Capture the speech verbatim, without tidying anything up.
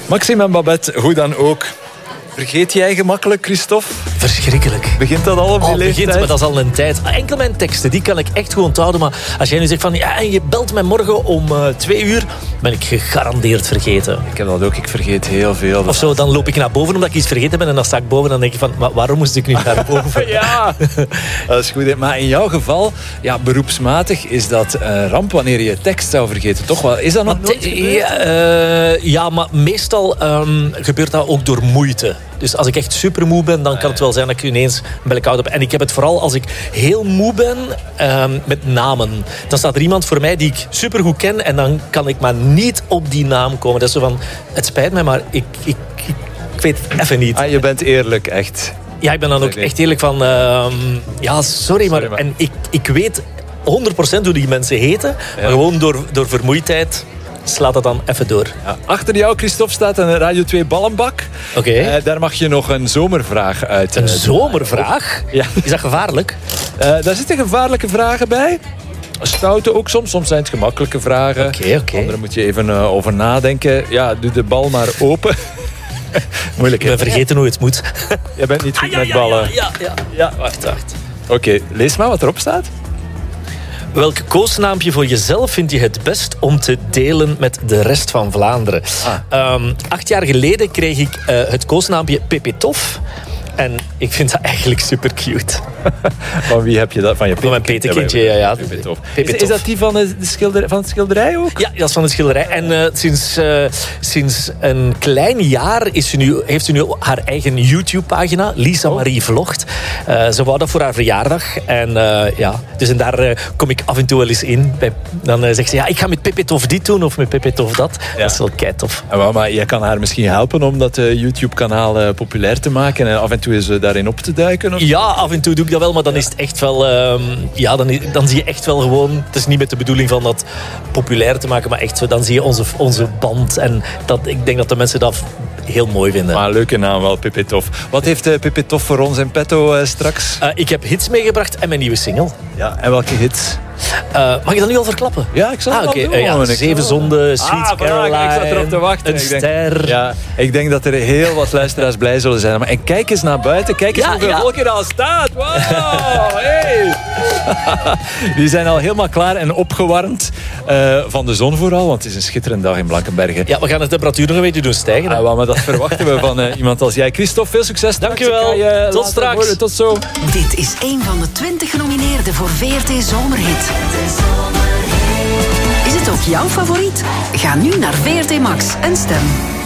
Maxime en Babette, hoe dan ook. Vergeet jij gemakkelijk, Christophe? Verschrikkelijk. Begint dat al op die oh, leeftijd? begint, maar dat is al een tijd. Enkel mijn teksten, die kan ik echt goed onthouden. Maar als jij nu zegt van, ja, en je belt mij morgen om uh, twee uur, ben ik gegarandeerd vergeten. Ik heb dat ook, ik vergeet heel veel. Of zo, dan loop ik naar boven omdat ik iets vergeten ben en dan sta ik boven en dan denk ik van, maar waarom moest ik nu naar boven? Ja, dat is goed. Maar in jouw geval, ja, beroepsmatig is dat uh, ramp wanneer je tekst zou vergeten, toch wel? Is dat nog nooit gebeurd? Ja, uh, ja, maar meestal um, gebeurt dat ook door moeite. Dus als ik echt super moe ben, dan kan het wel zijn dat ik ineens een blackout heb. En ik heb het vooral als ik heel moe ben um, met namen. Dan staat er iemand voor mij die ik super goed ken en dan kan ik maar niet op die naam komen. Dat is zo van, het spijt mij, maar ik, ik, ik, ik weet het even niet. Ah, je bent eerlijk, echt. Ja, ik ben dan ook echt eerlijk van, uh, ja, sorry, maar, sorry, maar... En ik, ik weet honderd procent hoe die mensen heten, ja. Maar gewoon door, door vermoeidheid slaat dat dan even door. Ja. Achter jou, Christophe, staat een Radio twee ballenbak. Oké. Okay. Uh, daar mag je nog een zomervraag uit. Een uh, zomervraag? Ja. Is dat gevaarlijk? Uh, daar zitten gevaarlijke vragen bij. Stoute ook soms. Soms zijn het gemakkelijke vragen. Oké, okay, oké. Okay. Andere moet je even uh, over nadenken. Ja, doe de bal maar open. Moeilijk, hè? Ik ben vergeten hoe het moet. Jij bent niet goed ah, ja, met ja, ballen. Ja, ja, ja. ja. Wacht, wacht. Oké, okay, lees maar wat erop staat. Welk koosnaampje voor jezelf vind je het best om te delen met de rest van Vlaanderen? Ah. Um, acht jaar geleden kreeg ik uh, het koosnaampje Pepetof. En ik vind dat eigenlijk super cute. Van wie heb je dat? Van je Van mijn petekindje, ja. ja. Pepetof. Is, is dat die van, de schilder, van het schilderij ook? Ja, dat is van het schilderij. En uh, sinds, uh, sinds een klein jaar is ze nu, heeft ze nu haar eigen YouTube-pagina. Lisa oh. Marie Vlogt. Uh, ze wou dat voor haar verjaardag. En uh, ja, dus en daar uh, kom ik af en toe wel eens in. Bij, dan uh, zegt ze, ja, ik ga met Pepetof dit doen of met Pepetof dat. Ja. Dat is wel keitof. Maar, maar je kan haar misschien helpen om dat uh, YouTube-kanaal uh, populair te maken en af en toe is uh, daarin op te duiken? Of? Ja, af en toe doe ik dat wel, maar dan is het echt wel... Um, ja, dan, dan zie je echt wel gewoon... Het is niet met de bedoeling van dat populair te maken, maar echt zo, dan zie je onze, onze band. En dat, ik denk dat de mensen dat heel mooi vinden. Maar leuke naam wel, Pepetof. Wat heeft uh, Pepetof voor ons in petto uh, straks? Uh, ik heb hits meegebracht en mijn nieuwe single. Ja, en welke hits? Uh, mag je dat nu al verklappen? Ja, ik zal ah, het okay. al doen. Uh, ja, Zeven Zonden, Sweet ah, Caroline, ik zat erop te wachten. Een ik denk, ster. Ja, ik denk dat er heel wat luisteraars blij zullen zijn. En kijk eens naar buiten. Kijk eens ja, hoeveel ja. volk er al staat. Wow, hey. Die zijn al helemaal klaar en opgewarmd uh, van de zon vooral. Want het is een schitterende dag in Blankenberge. Ja, we gaan de temperatuur nog een beetje doen stijgen. Ah, maar dat verwachten we van uh, iemand als jij. Christophe, veel succes. Dankjewel. Je Tot straks. Worden. Tot zo. Dit is een van de twintig genomineerden voor V R T Zomerhit. Is het ook jouw favoriet? Ga nu naar V R T Max en stem.